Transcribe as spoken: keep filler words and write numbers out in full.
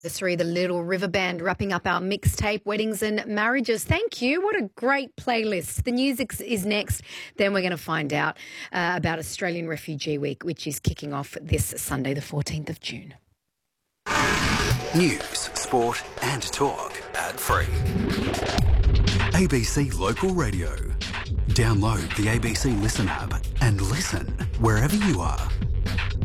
The three, the Little River Band, wrapping up our mixtape, Weddings and Marriages. Thank you. What a great playlist. The music is next. Then we're going to find out uh, about Australian Refugee Week, which is kicking off this Sunday, the fourteenth of June. News, sport and talk ad-free. A B C Local Radio. Download the A B C Listen app and listen wherever you are.